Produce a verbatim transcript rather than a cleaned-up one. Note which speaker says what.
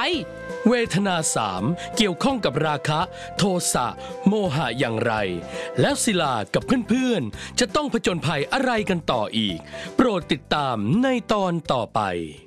Speaker 1: เวทนาสามเกี่ยวข้องกับราคะโทสะโมหะอย่างไรแล้วศิลากับเพื่อนๆจะต้องผจญภัยอะไรกันต่ออีกโปรดติดตามในตอนต่อไป